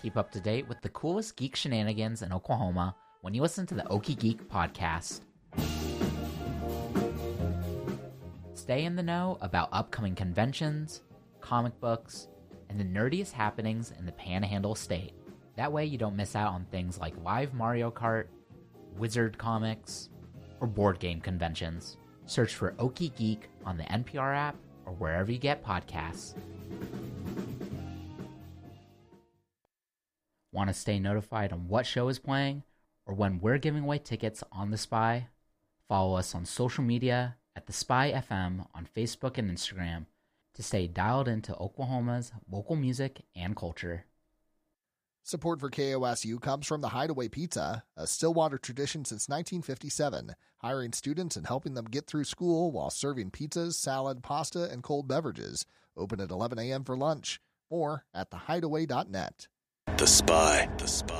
Keep up to date with the coolest geek shenanigans in Oklahoma when you listen to the Okie Geek podcast. Stay in the know about upcoming conventions, comic books, and the nerdiest happenings in the Panhandle State. That way you don't miss out on things like live Mario Kart, Wizard comics, or board game conventions. Search for Okie Geek on the NPR app or wherever you get podcasts. Want to stay notified on what show is playing or when we're giving away tickets on The Spy? Follow us on social media at The Spy FM on Facebook and Instagram to stay dialed into Oklahoma's local music and culture. Support for KOSU comes from the Hideaway Pizza, a Stillwater tradition since 1957, hiring students and helping them get through school while serving pizzas, salad, pasta, and cold beverages. Open at 11 a.m. for lunch. More at thehideaway.net. The Spy. The Spy.